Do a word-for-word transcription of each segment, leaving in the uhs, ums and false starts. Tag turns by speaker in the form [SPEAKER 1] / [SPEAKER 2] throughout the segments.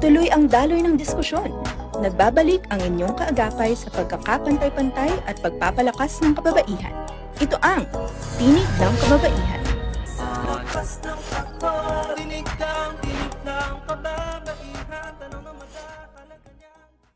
[SPEAKER 1] Tuloy ang daloy ng diskusyon. Nagbabalik ang inyong kaagapay sa pagkakapantay-pantay at pagpapalakas ng kababaihan. Ito ang Tinig ng Kababaihan.
[SPEAKER 2] Sa lakas ng takbo, tinig ng tinig ng kababaihan, tanong na magkakalaga niya.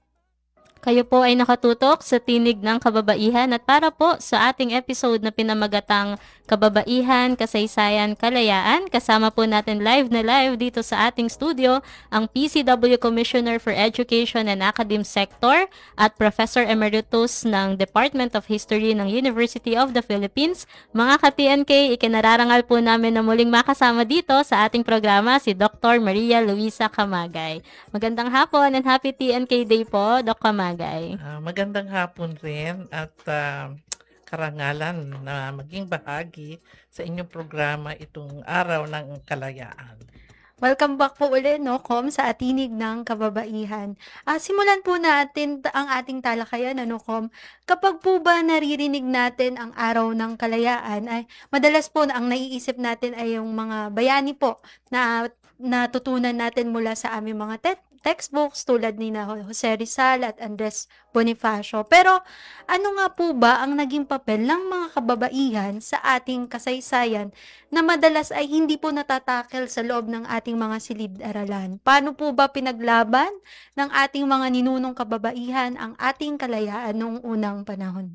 [SPEAKER 3] Kayo po ay nakatutok sa Tinig ng Kababaihan at para po sa ating episode na pinamagatang Kababaihan, Kasaysayan, Kalayaan, kasama po natin live na live dito sa ating studio ang P C W Commissioner for Education and Academic Sector at Professor Emeritus ng Department of History ng University of the Philippines. Mga ka-T N K, ikinararangal po namin na muling makasama dito sa ating programa si Doctor Maria Luisa Camagay. Magandang hapon and happy T N K Day po, Doc Camagay.
[SPEAKER 4] Uh, magandang hapon rin at uh, karangalan na maging bahagi sa inyong programa itong Araw ng Kalayaan.
[SPEAKER 5] Welcome back po ulit, no, Com, sa Tinig ng Kababaihan. Ah, simulan po natin ang ating talakayan, ano, Com. Kapag po ba naririnig natin ang Araw ng Kalayaan, ay madalas po na ang naiisip natin ay yung mga bayani po na natutunan natin mula sa aming mga te- textbooks tulad ni na Jose Rizal at Andres Bonifacio. Pero ano nga po ba ang naging papel ng mga kababaihan sa ating kasaysayan na madalas ay hindi po natatakel sa loob ng ating mga silid-aralan? Paano po ba pinaglaban ng ating mga ninunong kababaihan ang ating kalayaan noong unang panahon?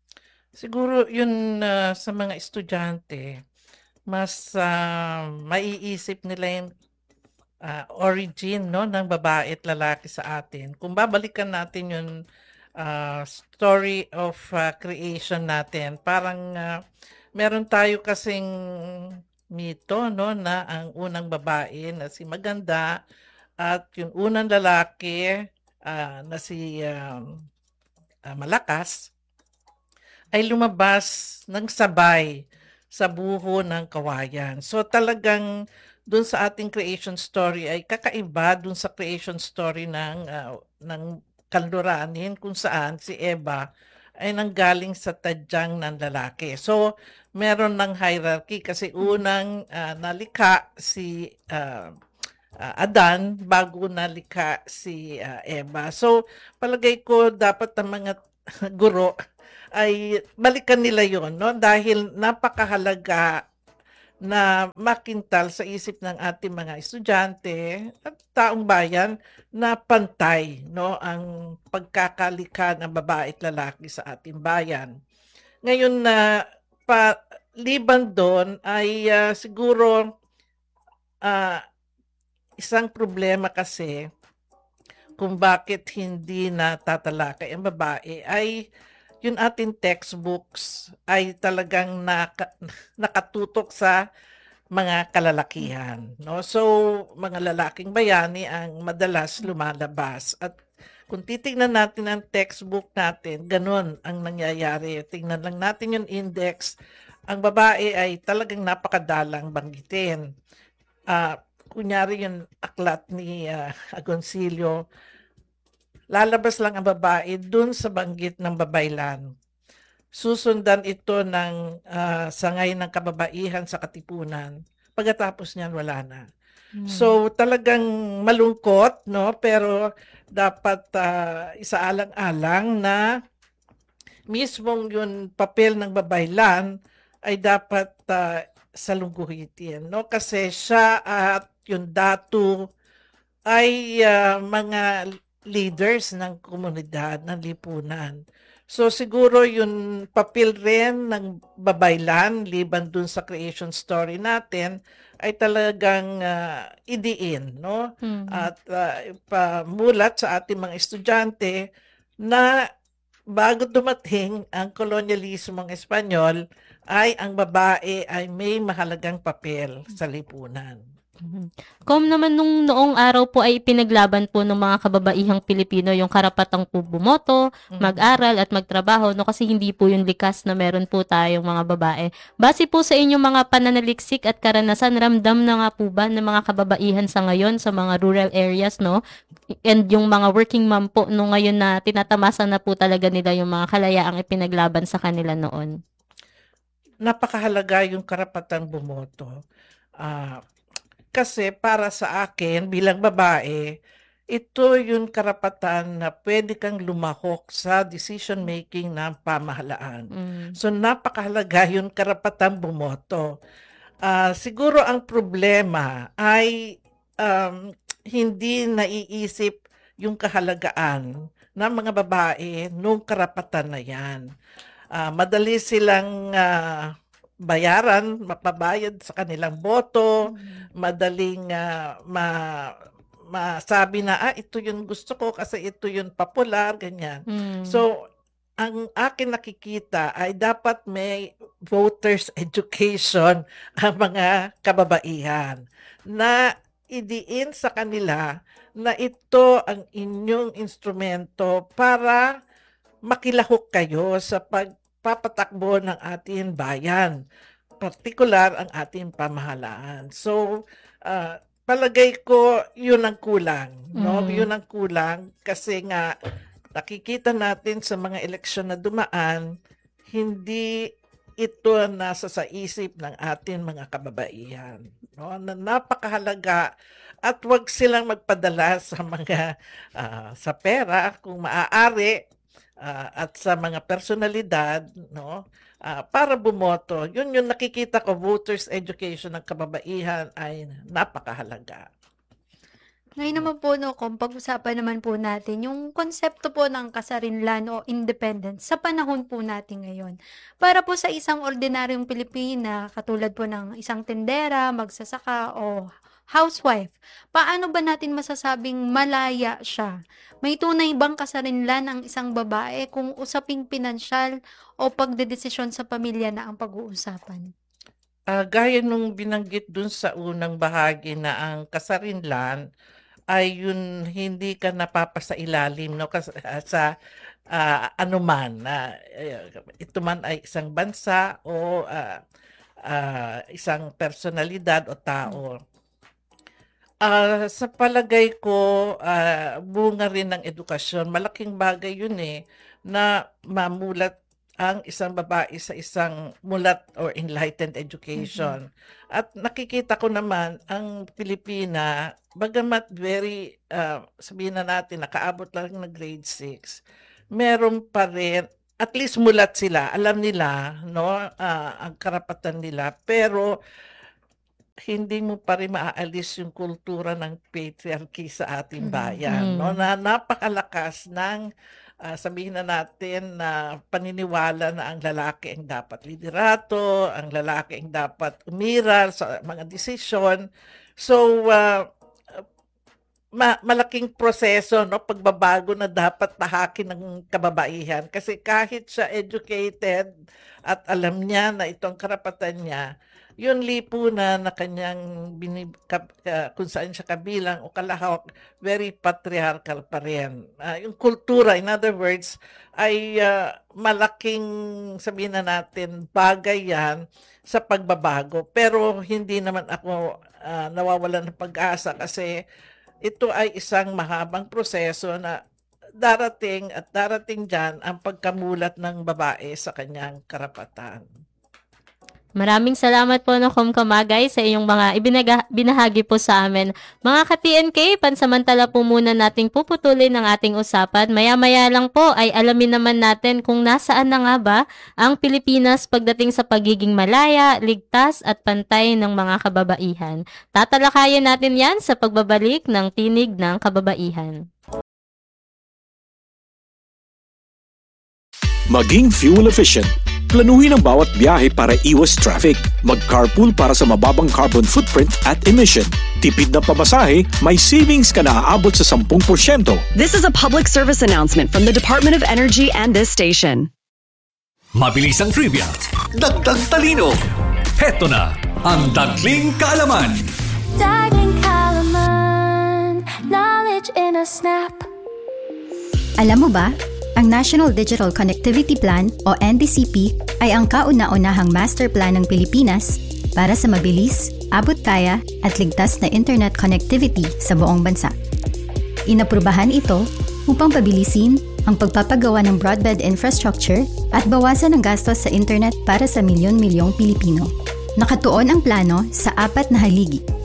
[SPEAKER 4] Siguro yun uh, sa mga estudyante, mas uh, maiisip nila yung uh, origin, no, ng babae at lalaki sa atin. Kung babalikan natin yung uh, story of uh, creation natin, parang uh, meron tayo kasing mito, no, na ang unang babae na si Maganda at yung unang lalaki uh, na si uh, uh, Malakas ay lumabas ng sabay sa buho ng kawayan. So talagang dun sa ating creation story ay kakaiba dun sa creation story ng uh, ng Kanluranin kung saan si Eva ay nanggaling sa tadyang ng lalaki. So meron ng hierarchy kasi unang uh, nalikha si uh, uh, Adan bago nalikha si uh, Eva. So palagay ko dapat ang mga guro ay balikan nila yon, no, dahil napakahalaga na makintal sa isip ng ating mga estudyante at taong bayan na pantay, no, ang pagkakalikha ng babae at lalaki sa ating bayan. Ngayon na uh, pa liban doon ay uh, siguro uh, isang problema kasi kung bakit hindi natatalakay ang babae ay yung ating textbooks ay talagang naka, nakatutok sa mga kalalakihan, no? So, mga lalaking bayani ang madalas lumalabas. At kung titingnan natin ang textbook natin, ganun ang nangyayari. Tingnan lang natin yung index. Ang babae ay talagang napakadalang banggitin. Uh, kunyari yung aklat ni uh, Agoncillo, lalabas lang ang babae dun sa banggit ng babaylan. Susundan ito ng uh, sangay ng kababaihan sa katipunan. Pagkatapos niyan, wala na. Hmm. So, talagang malungkot, no? Pero dapat uh, isaalang-alang na mismong yung papel ng babaylan ay dapat uh, salungguhitin, no? Kasi siya at yung datu ay uh, mga leaders ng komunidad, ng lipunan. So siguro yung papel rin ng babaylan, liban dun sa creation story natin, ay talagang uh, idiin, no? Mm-hmm. At uh, pamulat sa ating mga estudyante na bago dumating ang kolonyalismong Espanyol, ay ang babae ay may mahalagang papel sa lipunan.
[SPEAKER 3] Kom naman nung noong araw po ay pinaglaban po ng mga kababaihang Pilipino yung karapatang po bumoto, mag-aral at magtrabaho, no, kasi hindi po yung likas na meron po tayong mga babae. Base po sa inyong mga pananaliksik at karanasan, ramdam na nga po ba ng mga kababaihan sa ngayon sa mga rural areas, no? And yung mga working mom po no ngayon na tinatamasa na po talaga nila yung mga kalayaang ipinaglaban sa kanila noon.
[SPEAKER 4] Napakahalaga yung karapatang bumoto. Ah, uh, Kasi para sa akin bilang babae, ito yung karapatan na pwede kang lumahok sa decision making ng pamahalaan.
[SPEAKER 3] Mm.
[SPEAKER 4] So napakahalaga yung karapatang bumoto. Ah, siguro ang problema ay um, hindi naiisip yung kahalagaan ng mga babae nung karapatan na yan. Ah, madali silang ah, bayaran, mapabayad sa kanilang boto, madaling ah, ma masabi na, ah, ito yung gusto ko kasi ito yung popular, ganyan.
[SPEAKER 3] Mm.
[SPEAKER 4] So, ang akin nakikita ay dapat may voters education ang mga kababaihan na idiin sa kanila na ito ang inyong instrumento para makilahok kayo sa pagpapatakbo ng ating bayan, partikular ang ating pamahalaan. So, uh, palagay ko yun ang kulang, no?
[SPEAKER 3] Mm.
[SPEAKER 4] Yun ang kulang kasi nga nakikita natin sa mga eleksyon na dumaan, hindi ito nasa sa isip ng ating mga kababaihan, no? Na napakahalaga at wag silang magpadala sa mga ah, sa pera kung maaari ah, at sa mga personalidad, no? Ah, para bumoto. Yun yung nakikita ko, voters education ng kababaihan ay napakahalaga.
[SPEAKER 5] Ngayon naman po, no, kung pag-usapan naman po natin yung konsepto po ng kasarinlan o independence sa panahon po natin ngayon. Para po sa isang ordinaryong Pilipina, katulad po ng isang tendera, magsasaka o housewife, paano ba natin masasabing malaya siya? May tunay bang kasarinlan ang isang babae kung usaping pinansyal o pagdedesisyon sa pamilya na ang pag-uusapan?
[SPEAKER 4] Ah, gaya nung binanggit dun sa unang bahagi na ang kasarinlan ay yun hindi ka napapasailalim, no, kas- ah, sa ah, anuman na ito man ay isang bansa o ah, ah, isang personalidad o tao. Ah, sa palagay ko, ah, bunga rin ng edukasyon. Malaking bagay yun eh, na mamulat ang isang babae sa isang mulat or enlightened education. At nakikita ko naman ang Pilipina, bagamat very, ah, sabihin na natin, nakaabot lang ng grade six, meron pa rin, at least mulat sila, alam nila, no, ah, ang karapatan nila, pero hindi mo pa rin maaalis yung kultura ng patriarchy sa ating bayan, no,
[SPEAKER 3] Mm.
[SPEAKER 4] na napakalakas ng ah, sabihin na natin na paniniwala na ang lalaki ang dapat liderato, ang lalaki ang dapat umiral sa mga desisyon. So ah, ma- malaking proseso, no, pagbabago na dapat tahakin ng kababaihan kasi kahit siya educated at alam niya na ito ang karapatan niya, yun lipunan na kanyang binib, kap, ka- kung saan siya kabilang o kalahok, very patriarchal pa rin. Ah, yung kultura, in other words, ay ah, malaking, sabihin na natin, bagay yan sa pagbabago. Pero hindi naman ako ah, nawawalan ng pag-asa kasi ito ay isang mahabang proseso na darating at darating dyan ang pagkamulat ng babae sa kanyang karapatan.
[SPEAKER 3] Maraming salamat po no Kom Kamagay sa iyong mga ibinaga, binahagi po sa amin. Mga ka-T N K, pansamantala po muna nating puputulin ang ating usapan. Maya-maya lang po ay alamin naman natin kung nasaan na nga ba ang Pilipinas pagdating sa pagiging malaya, ligtas at pantay ng mga kababaihan. Tatalakayin natin yan sa pagbabalik ng Tinig ng Kababaihan.
[SPEAKER 6] Maging fuel efficient. Planuhin ang bawat biyahe para iwas traffic. Mag-carpool para sa mababang carbon footprint at emission. Tipid na pamasahe, may savings ka na aabot sa ten percent.
[SPEAKER 7] This is a public service announcement from the Department of Energy and this station.
[SPEAKER 8] Mabilis ang trivia, dagdag talino. Heto na ang Dagling Kaalaman.
[SPEAKER 9] Dagling Kaalaman, knowledge in a snap.
[SPEAKER 10] Alam mo ba? Ang National Digital Connectivity Plan o N D C P ay ang kauna-unahang master plan ng Pilipinas para sa mabilis, abot-kaya at ligtas na internet connectivity sa buong bansa. Inaprubahan ito upang pabilisin ang pagpapagawa ng broadband infrastructure at bawasan ang gastos sa internet para sa milyon-milyong Pilipino. Nakatuon ang plano sa apat na haligi: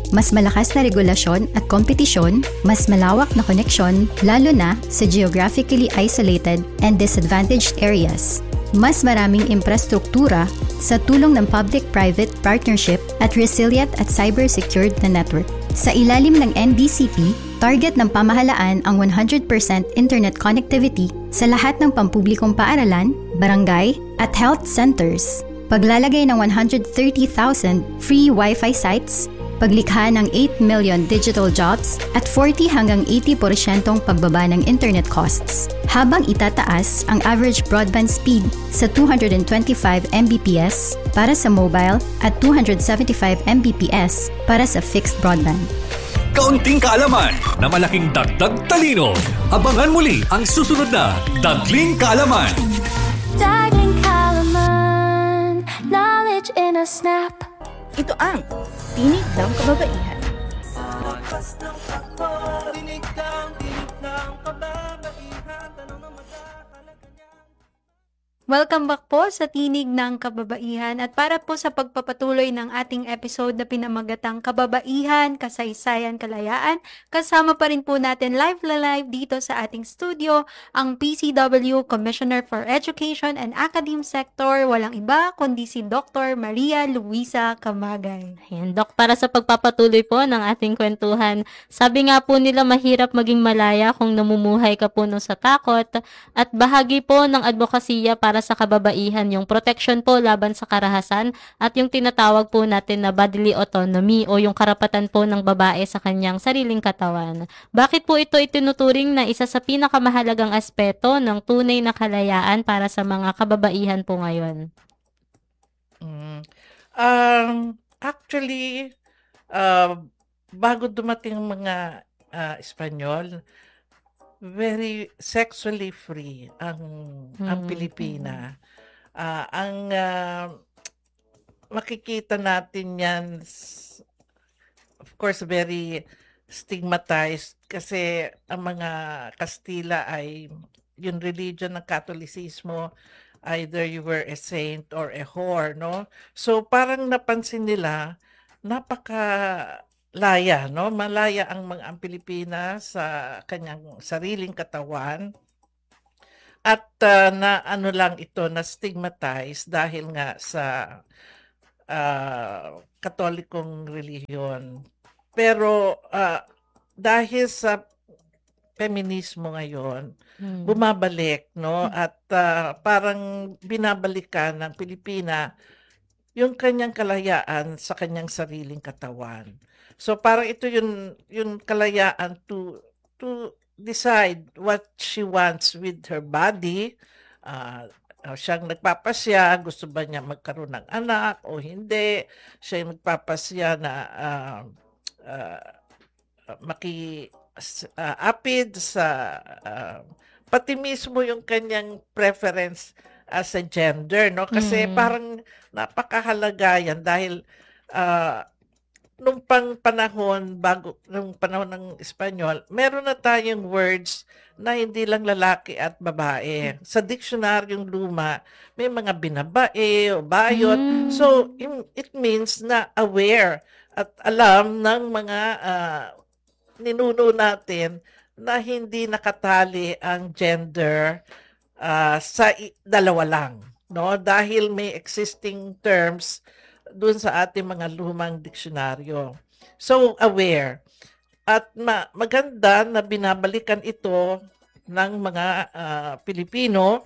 [SPEAKER 10] mas malakas na regulasyon at kompetisyon, mas malawak na koneksyon, lalo na sa geographically isolated and disadvantaged areas. Mas maraming infrastruktura sa tulong ng public-private partnership at resilient at cyber-secured na network. Sa ilalim ng N D C P, target ng pamahalaan ang one hundred percent internet connectivity sa lahat ng pampublikong paaralan, barangay, at health centers. Paglalagay ng one hundred thirty thousand free Wi-Fi sites, paglikha ng eight million digital jobs at forty hanggang eighty porsyentong pagbaba ng internet costs, habang itataas ang average broadband speed sa two hundred twenty-five megabits per second para sa mobile at two hundred seventy-five megabits per second para sa fixed broadband.
[SPEAKER 8] Kaunting kaalaman na malaking dagdag talino. Abangan muli ang susunod na Dagling Kaalaman.
[SPEAKER 9] Dagling Kaalaman, knowledge in a snap.
[SPEAKER 1] Ito ang Tinig ng Kababaihan.
[SPEAKER 2] Lakas ng takbo, rinig kang tinig ng kababaihan. Tanong na magkakalaga niyan.
[SPEAKER 5] Welcome back po sa Tinig ng Kababaihan at para po sa pagpapatuloy ng ating episode na pinamagatang Kababaihan, Kasaysayan, Kalayaan, kasama pa rin po natin live na live dito sa ating studio ang P C W Commissioner for Education and Academe Sector, walang iba kundi si Doctor Maria Luisa Camagay.
[SPEAKER 3] Ayan, Dok, para sa pagpapatuloy po ng ating kwentuhan, sabi nga po nila mahirap maging malaya kung namumuhay ka po no sa takot at bahagi po ng advokasya para sa kababaihan yung protection po laban sa karahasan at yung tinatawag po natin na bodily autonomy o yung karapatan po ng babae sa kanyang sariling katawan. Bakit po ito itinuturing na isa sa pinakamahalagang aspeto ng tunay na kalayaan para sa mga kababaihan po ngayon?
[SPEAKER 4] Mm. Um, actually, uh, bago dumating ang mga uh, Espanyol, very sexually free ang ang
[SPEAKER 3] Mm.
[SPEAKER 4] Pilipina. Ah, ang ah, makikita natin yan, s- of course, very stigmatized kasi ang mga Kastila ay yung religion ng Katolisismo, either you were a saint or a whore, no? So parang napansin nila, napaka laya, no? Malaya ang mga ang Pilipinas sa kanyang sariling katawan. At ah, na ano lang ito, na stigmatized dahil nga sa ah, Katolikong relihiyon. Pero ah, dahil sa feminismo ngayon,
[SPEAKER 3] Mm.
[SPEAKER 4] bumabalik, no? At ah, parang binabalikan ng Pilipina yung kanyang kalayaan sa kanyang sariling katawan. So parang ito yung yung kalayaan to to decide what she wants with her body. Ah, ah, siyang nagpapasya, gusto ba niya magkaroon ng anak o hindi? Siya yung nagpapasya na ah, ah, maki s- ah, apid sa ah, pati mismo yung kanyang preference as a gender, no? Kasi
[SPEAKER 3] Mm.
[SPEAKER 4] parang napakahalaga yan dahil ah, nung pang panahon, bago, nung panahon ng Espanyol, meron na tayong words na hindi lang lalaki at babae. Sa diksionaryong luma, may mga binabae o bayot.
[SPEAKER 3] Mm.
[SPEAKER 4] So, im- it means na aware at alam ng mga ah, ninuno natin na hindi nakatali ang gender ah, sa i- dalawa lang, no? Dahil may existing terms dun sa ating mga lumang diksyonaryo. So, aware. At ma- maganda na binabalikan ito ng mga ah, Pilipino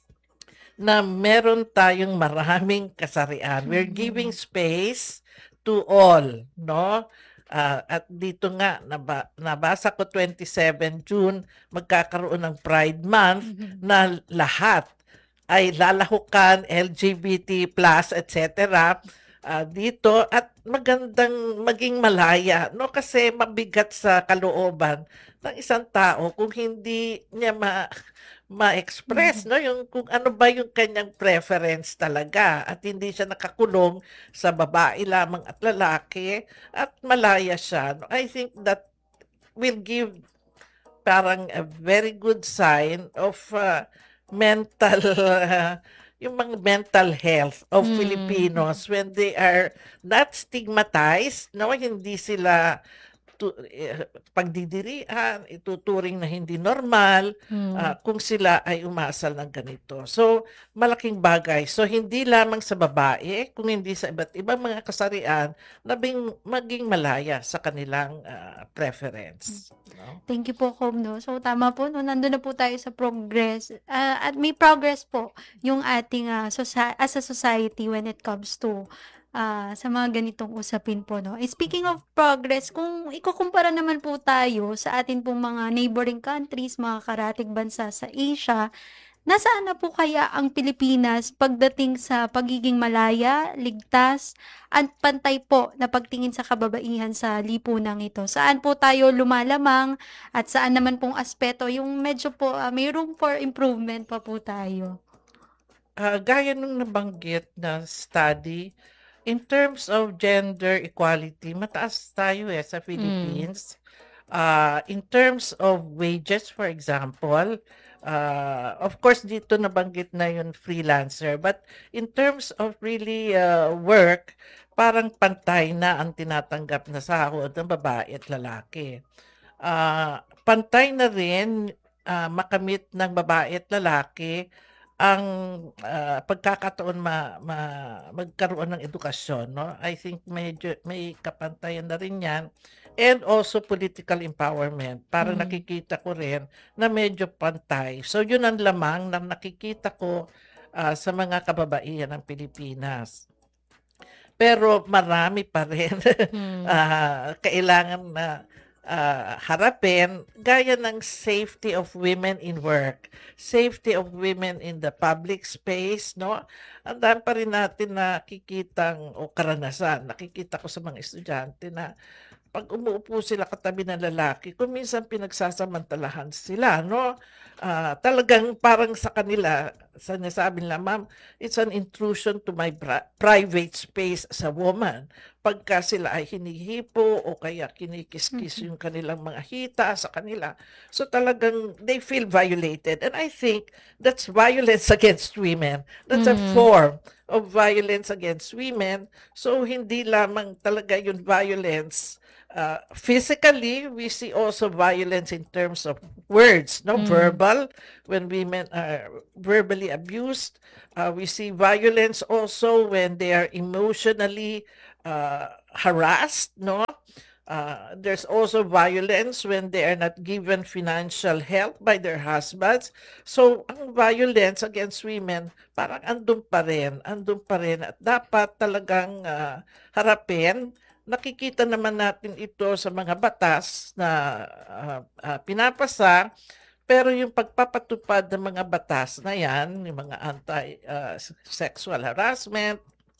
[SPEAKER 4] na meron tayong maraming kasarian. We're giving space to all, no? Ah, at dito nga, naba, nabasa ko twenty-seven June, magkakaroon ng Pride Month na lahat ay lalahukan, L G B T plus, et cetera ah, dito at magandang maging malaya, no? Kasi mabigat sa kalooban ng isang tao kung hindi niya ma ma-express, no? Yung kung ano ba yung kanyang preference talaga at hindi siya nakakulong sa babae lamang at lalaki at malaya siya. No? I think that will give parang a very good sign of uh, mental uh, yung mga mental health of
[SPEAKER 3] Mm.
[SPEAKER 4] Filipinos when they are not stigmatized, no, hindi sila tu, eh, pagdidirian, ituturing na hindi normal
[SPEAKER 3] Mm.
[SPEAKER 4] ah, kung sila ay umasal ng ganito. So, malaking bagay. So, hindi lamang sa babae, kung hindi sa iba't ibang mga kasarian na bing, maging malaya sa kanilang ah, preference. No?
[SPEAKER 5] Thank you po, Com, no? So, tama po, no? Nandun na po tayo sa progress. Ah, at may progress po yung ating ah, soci- as a society when it comes to ah, sa mga ganitong usapin po, no? Eh, speaking of progress, kung ikukumpara naman po tayo sa atin pong mga neighboring countries, mga karatig bansa sa Asia, nasaan na po kaya ang Pilipinas pagdating sa pagiging malaya, ligtas, at pantay po na pagtingin sa kababaihan sa lipunang ito? Saan po tayo lumalamang at saan naman pong aspeto yung medyo po ah, may room for improvement pa po tayo?
[SPEAKER 4] Ah, gaya nung nabanggit na study, in terms of gender equality, mataas tayo eh sa Philippines. Ah, in terms of wages, for example, ah, of course dito nabanggit na yung freelancer, but in terms of really ah, work, parang pantay na ang tinatanggap na sahod ng babae at lalaki. Ah, pantay na rin ah, makamit ng babae at lalaki ang ah, pagkakataon ma, ma- magkaroon ng edukasyon, no? I think medyo may kapantayan na rin yan. And also political empowerment. Parang
[SPEAKER 3] Mm.
[SPEAKER 4] nakikita ko rin na medyo pantay. So yun ang lamang na nakikita ko ah, sa mga kababaihan ng Pilipinas. Pero marami pa rin
[SPEAKER 3] Mm.
[SPEAKER 4] ah, kailangan na ah, harapin, gaya ng safety of women in work, safety of women in the public space, no? Ang dami pa rin natin nakikitang o karanasan, nakikita ko sa mga estudyante na pag umuupo sila katabi ng lalaki, kung minsan pinagsasamantalahan sila, no? Ah, talagang parang sa kanila, sa nasabi nila, ma'am, it's an intrusion to my bra- private space as a woman. Pagka sila ay hinihipo o kaya kinikis-kis yung kanilang mga hita sa kanila. So talagang they feel violated. And I think that's violence against women. That's a
[SPEAKER 3] Mm.
[SPEAKER 4] form of violence against women. So hindi lamang talaga yung violence uh, physically, we see also violence in terms of words, no?
[SPEAKER 3] Mm.
[SPEAKER 4] Verbal, when women are verbally abused. Uh, we see violence also when they are emotionally uh, harassed, no? Uh, there's also violence when they are not given financial help by their husbands. So, ang violence against women, parang andun pa rin, andun pa rin. At dapat talagang uh, harapin. Nakikita naman natin ito sa mga batas na uh, uh, pinapasa, pero yung pagpapatupad ng mga batas na yan, yung mga anti-sexual harassment,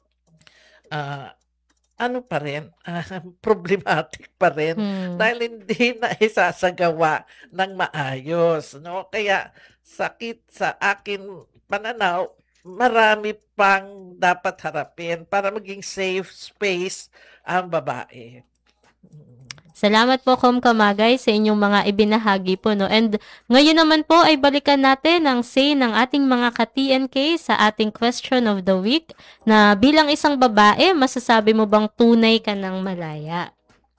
[SPEAKER 4] uh, ano pa rin, uh, problematic pa rin
[SPEAKER 3] Mm.
[SPEAKER 4] dahil hindi na isasagawa ng maayos, no? Kaya sakit sa akin pananaw, marami pang dapat harapin para maging safe space ang babae.
[SPEAKER 3] Salamat po, Com Kamagay, sa inyong mga ibinahagi po, no? And ngayon naman po ay balikan natin ang say ng ating mga ka-T N K sa ating question of the week na bilang isang babae, masasabi mo bang tunay ka ng malaya?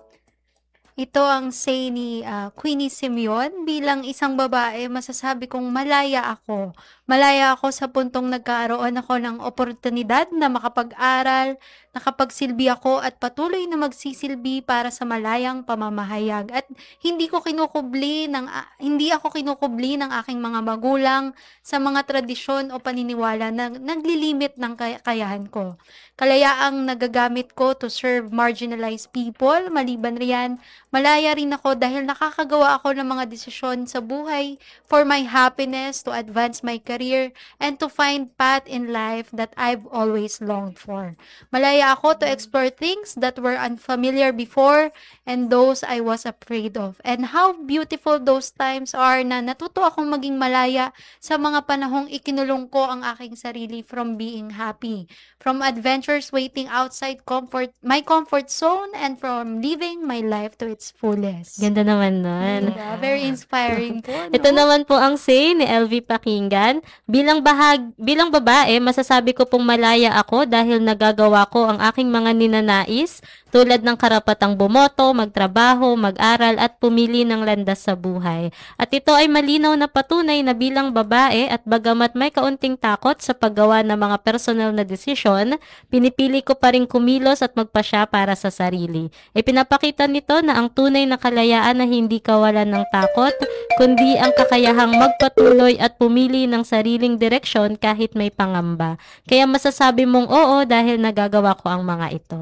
[SPEAKER 5] Ito ang say ni ah, Queenie Simeon. Bilang isang babae, masasabi kong malaya ako. Malaya ako sa puntong nagkaroon ako ng oportunidad na makapag-aral, nakapagsilbi ako at patuloy na magsisilbi para sa malayang pamamahayag. At hindi ko kinukubli ng a- hindi ako kinukubli ng aking mga magulang sa mga tradisyon o paniniwala na naglilimit ng kay- kakayahan ko. Kalayaang nagagamit ko to serve marginalized people. Maliban riyan, malaya rin ako dahil nakakagawa ako ng mga desisyon sa buhay for my happiness, to advance my career, and to find path in life that I've always longed for. Malaya ako to explore things that were unfamiliar before and those I was afraid of. And how beautiful those times are na natuto akong maging malaya sa mga panahong ikinulong ko ang aking sarili from being happy, from adventures waiting outside comfort my comfort zone, and from living my life to its its fullest.
[SPEAKER 3] Ganda naman nun.
[SPEAKER 5] Diba? Very inspiring po. No?
[SPEAKER 3] Ito naman po ang say ni L V Pakinggan. Bilang bahag, bilang babae, masasabi ko pong malaya ako dahil nagagawa ko ang aking mga ninanais tulad ng karapatang bumoto, magtrabaho, mag-aral at pumili ng landas sa buhay. At ito ay malinaw na patunay na bilang babae at bagamat may kaunting takot sa paggawa ng mga personal na desisyon, pinipili ko pa rin kumilos at magpasya para sa sarili. Ipinapakita nito na ang tunay na kalayaan na hindi kawalan ng takot, kundi ang kakayahang magpatuloy at pumili ng sariling direksyon kahit may pangamba. Kaya masasabi mong oo dahil nagagawa ko ang mga ito.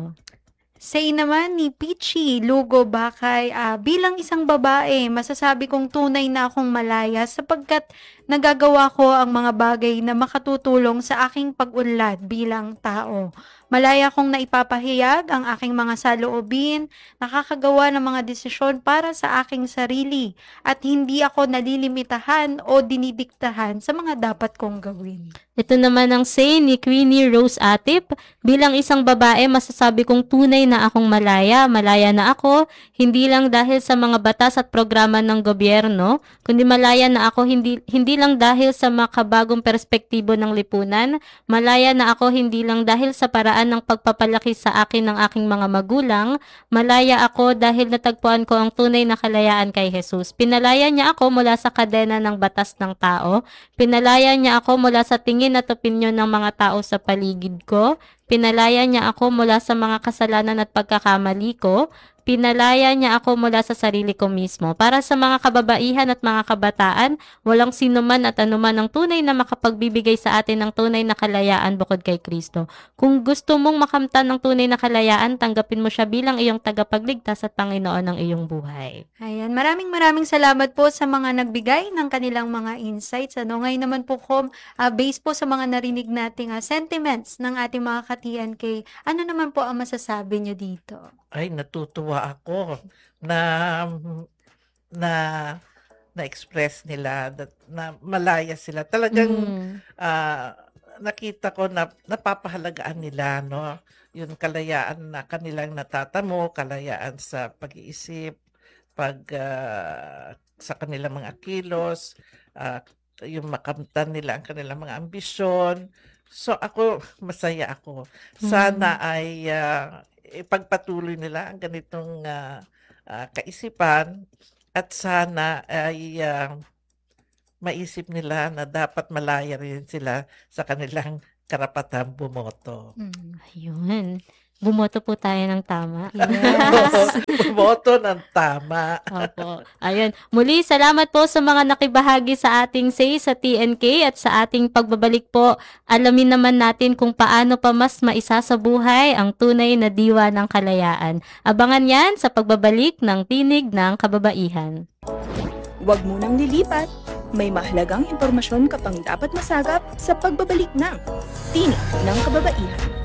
[SPEAKER 5] Say naman ni Peachy Lugo Bakay, ah, bilang isang babae, masasabi kong tunay na akong malaya sapagkat nagagawa ko ang mga bagay na makatutulong sa aking pag-unlad bilang tao. Malaya kong naipapahayag ang aking mga saloobin, nakakagawa ng mga desisyon para sa aking sarili at hindi ako nalilimitahan o dinidiktahan sa mga dapat kong gawin.
[SPEAKER 3] Ito naman ang say ni Queenie Rose Atip. Bilang isang babae, masasabi kong tunay na akong malaya. Malaya na ako, hindi lang dahil sa mga batas at programa ng gobyerno, kundi malaya na ako hindi, hindi lang dahil sa makabagong perspektibo ng lipunan. Malaya na ako hindi lang dahil sa paraan ng pagpapalaki sa akin ng aking mga magulang. Malaya ako dahil natagpuan ko ang tunay na kalayaan kay Jesus. Pinalaya niya ako mula sa kadena ng batas ng tao. Pinalaya niya ako mula sa tingin at opinyon ng mga tao sa paligid ko. Pinalaya niya ako mula sa mga kasalanan at pagkakamali ko. Pinalaya niya ako mula sa sarili ko mismo. Para sa mga kababaihan at mga kabataan, walang sinuman at anuman ang tunay na makapagbibigay sa atin ng tunay na kalayaan bukod kay Kristo. Kung gusto mong makamtan ng tunay na kalayaan, tanggapin mo siya bilang iyong tagapagligtas at Panginoon ng iyong buhay.
[SPEAKER 5] Ayan, maraming maraming salamat po sa mga nagbigay ng kanilang mga insights. Ano, ngayon naman po, Kom, uh, based po sa mga narinig nating uh, sentiments ng ating mga ka-T N K, ano naman po ang masasabi nyo dito?
[SPEAKER 4] Ay, natutuwa ako na na na-express nila that, na malaya sila. Talagang
[SPEAKER 3] Mm.
[SPEAKER 4] ah, nakita ko na napapahalagaan nila, no? Yung kalayaan na kanilang natatamo, kalayaan sa pag-iisip, pag ah, sa kanilang mga kilos, ah, yung makamtan nila ang kanilang mga ambisyon. So ako, masaya ako. Sana ay ah, ipagpatuloy nila ang ganitong ah, ah, kaisipan at sana ay ah, maisip nila na dapat malaya rin sila sa kanilang karapatang bumoto.
[SPEAKER 3] Ayun. Bumoto po tayo ng tama.
[SPEAKER 4] Bumoto ng tama.
[SPEAKER 3] Opo. Ayun. Muli, salamat po sa mga nakibahagi sa ating say sa T N K at sa ating pagbabalik po. Alamin naman natin kung paano pa mas maisasabuhay ang tunay na diwa ng kalayaan. Abangan yan sa pagbabalik ng Tinig ng Kababaihan.
[SPEAKER 1] Huwag munang lilipat. May mahalagang impormasyon ka pang dapat masagap sa pagbabalik ng Tinig ng Kababaihan.